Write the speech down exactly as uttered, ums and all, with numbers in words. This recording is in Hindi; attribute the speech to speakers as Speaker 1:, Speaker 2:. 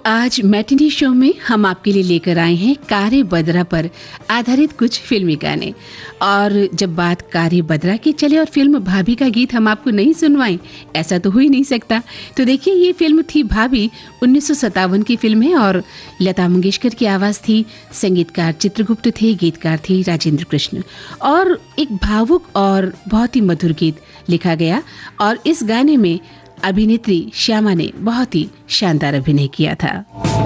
Speaker 1: आज मैटिनी शो में हम आपके लिए लेकर आए हैं कारे बदरा पर आधारित कुछ फिल्मी गाने। और जब बात कारे बदरा की चले और फिल्म भाभी का गीत हम आपको नहीं सुनवाएं, ऐसा तो हो ही नहीं सकता। तो देखिए, ये फिल्म थी भाभी, उन्नीस सौ सत्तावन की फिल्म है और लता मंगेशकर की आवाज थी, संगीतकार चित्रगुप्त थे, गीतकार थे राजेंद्र कृष्ण। और एक भावुक और बहुत ही मधुर गीत लिखा गया और इस गाने में अभिनेत्री श्यामा ने बहुत ही शानदार अभिनय किया था।